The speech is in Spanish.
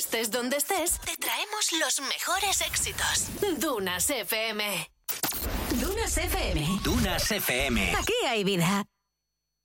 Estés donde estés, te traemos los mejores éxitos. Dunas FM. Dunas FM. Dunas FM. Aquí hay vida.